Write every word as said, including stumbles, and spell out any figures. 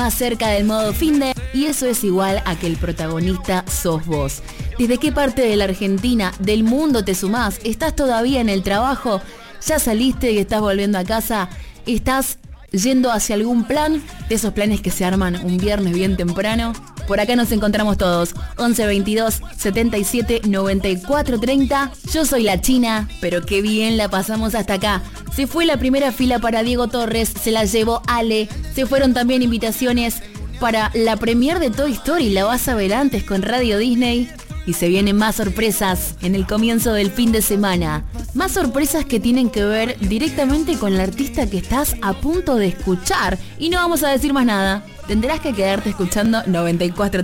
más cerca del modo finde, y eso es igual a que el protagonista sos vos. ¿Desde qué parte de la Argentina, del mundo te sumás? ¿Estás todavía en el trabajo? ¿Ya saliste y estás volviendo a casa? ¿Estás yendo hacia algún plan? De esos planes que se arman un viernes bien temprano. Por acá nos encontramos todos. once veintidós setenta y siete noventa y cuatro treinta. Yo soy la China, pero qué bien la pasamos hasta acá. Se fue la primera fila para Diego Torres, se la llevó Ale. Se fueron también invitaciones para la premier de Toy Story, la vas a ver antes con Radio Disney. Y se vienen más sorpresas en el comienzo del fin de semana. Más sorpresas que tienen que ver directamente con el artista que estás a punto de escuchar. Y no vamos a decir más nada. Tendrás que quedarte escuchando noventa y cuatro